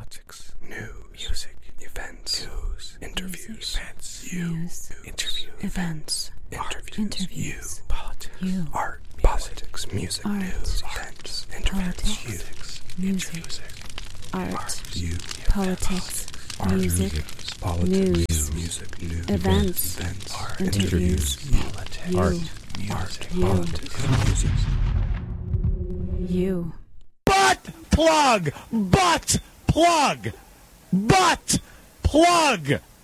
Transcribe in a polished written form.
politics, news, music, events, news, interviews, events, events, interviews, politics, art, politics, music, news, events, interviews, music, art, politics, music, news, events, interviews, politics, music. You. Butt plug!